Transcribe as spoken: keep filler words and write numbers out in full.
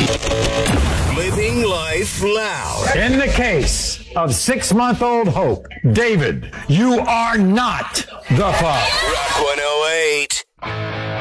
Living life loud. In the case of six-month-old Hope, David, you are not the father. Rock one oh eight.